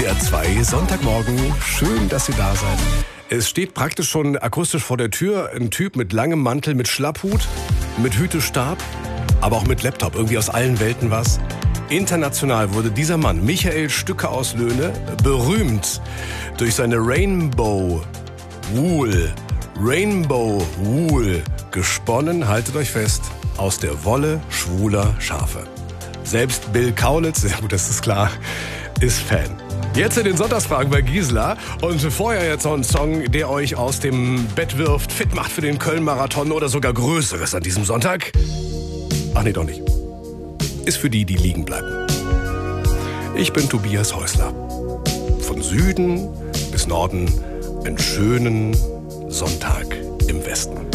WDR 2 Sonntagmorgen. Schön, dass Sie da seid. Es steht praktisch schon akustisch vor der Tür ein Typ mit langem Mantel, mit Schlapphut, mit Hütestab, aber auch mit Laptop. Irgendwie aus allen Welten was. International wurde dieser Mann, Michael Stücke aus Löhne, berühmt durch seine Rainbow Wool, gesponnen, haltet euch fest, aus der Wolle schwuler Schafe. Selbst Bill Kaulitz, sehr gut, das ist klar, ist Fan. Jetzt in den Sonntagsfragen bei Gisela und vorher jetzt noch ein Song, der euch aus dem Bett wirft, fit macht für den Köln-Marathon oder sogar Größeres an diesem Sonntag. Ach nee, doch nicht. Ist für die, die liegen bleiben. Ich bin Tobias Häusler. Von Süden bis Norden einen schönen Sonntag im Westen.